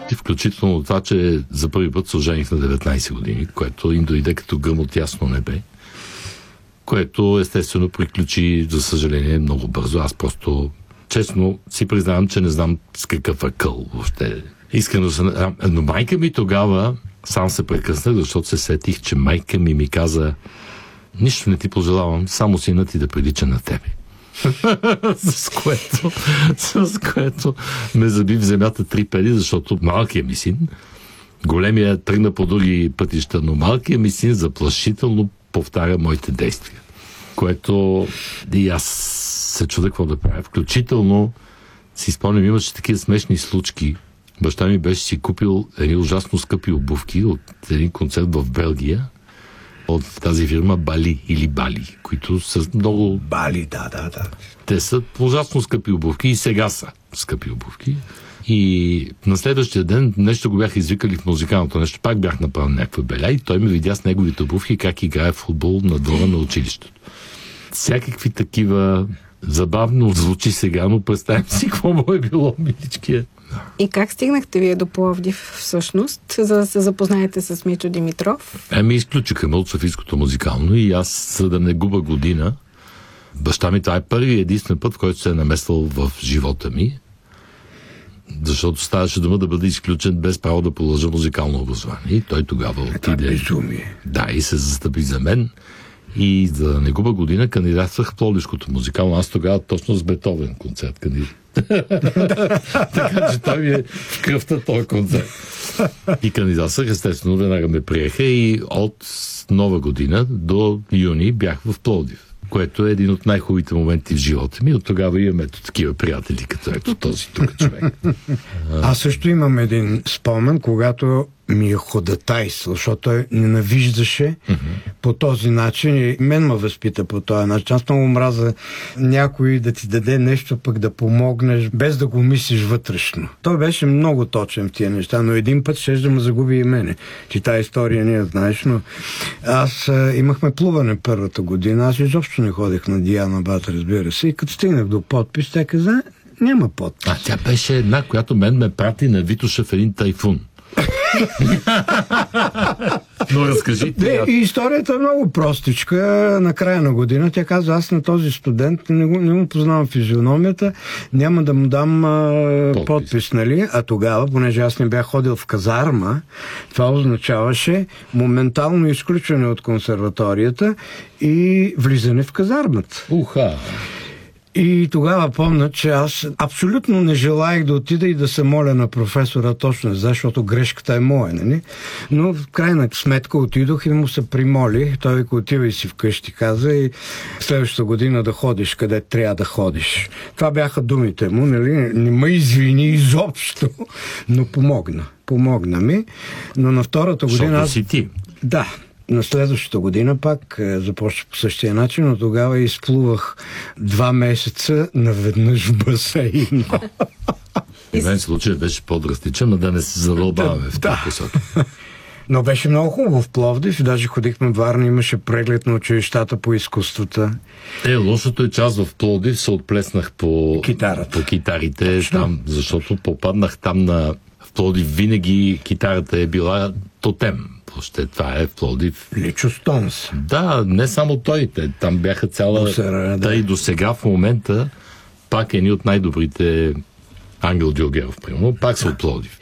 Включително това, че за първи път се ожених на 19 години, което им дойде като гръм от ясно небе, което естествено приключи, за съжаление, много бързо. Аз просто, честно, си признавам, че не знам с какъв акъл въобще. Искрено се... Но майка ми тогава сам се прекъснах, защото се сетих, че майка ми каза: нищо не ти пожелавам, само сина ти да прилича на тебе. с което ме заби в земята 3 педи, защото малкият ми син, големия тръгна по други пътища, но малкият ми син заплашително повтаря моите действия. Което и аз се чудя какво да правя. Включително си спомням, имаше такива смешни случки. Баща ми беше си купил едни ужасно скъпи обувки от един концерт в Белгия от тази фирма Бали или Бали, които са много... Бали, да. Те са ужасно скъпи обувки и сега са скъпи обувки. И на следващия ден нещо го бяха извикали в музикалното нещо. Пак бях направил някаква беля и той ме видя с неговите обувки как играе футбол на двора на училището. Всякакви такива... Забавно звучи сега, но представям си какво му е било, миличкия. И как стигнахте вие до Пловдив всъщност, за да се запознаете с Мичо Димитров? Изключиха ме от Софийското музикално и аз, за да не губа година, баща ми, това е първи и единствен път, в който се е намесвал в живота ми, защото ставаше дума да бъде изключен без право да продължа музикално образование. И той тогава отиде... Да, и се застъпи за мен. И за да не губа година кандидатствах в Пловдивското музикално. Аз тогава точно с Бетовен концерт кандидат. Така че той ми е в кръвта този концерт. И кандидатствах, естествено, веднага ме приеха и от Нова година до юни бях в Пловдив, което е един от най-хубавите моменти в живота ми. От тогава имаме такива приятели, като ето този тук човек. Аз също имам един спомен, когато ми е ходатайствал, защото той ненавиждаше по този начин и мен ме възпита по този начин. Аз много мразя някой да ти даде нещо, пък да помогнеш, без да го мислиш вътрешно. Той беше много точен в тия неща, но един път ще да ме загуби и мене. Че тази история не я знаеш, но аз имахме плуване първата година, аз изобщо не ходех на Диана Бат, разбира се, и като стигнах до подпис, тя каза: няма подпис. Тя беше една, която мен ме прати на Витоша в един тайфун. Но разкажите. И историята е много простичка. На края на година тя каза: аз на този студент не му познавам физиономията, няма да му дам подпис, нали? А тогава, понеже аз не бях ходил в казарма, това означаваше моментално изключване от консерваторията и влизане в казармата. И тогава помня, че аз абсолютно не желаях да отида и да се моля на професора точно, защото грешката е моя, нали? Но в крайна сметка отидох и му се примолих. Той вика: отивай си вкъщи, каза, и следващата година да ходиш къде трябва да ходиш. Това бяха думите му, нали? Не ме извини изобщо, но помогна ми. Но на втората година... Защото си ти. Да. На следващата година пак започнах по същия начин, но тогава изплувах 2 месеца наведнъж в басейн. И мен случаят беше по-драстичен, но да не се задълбаваме в тази посока. Но беше много хубаво в Пловдив, даже ходихме в Варна, имаше преглед на училищата по изкуствата. Лошото е, че аз в Пловдив се отплеснах по китарите, там, защото попаднах там в Пловдив. Винаги китарата е била тотем. Въобще това е в Пловдив. Личо Стонс. Да, не само той. Там бяха цяла... И до сега в момента пак едни от най-добрите Ангел Дюлгеров, примерно, пак са от Пловдив.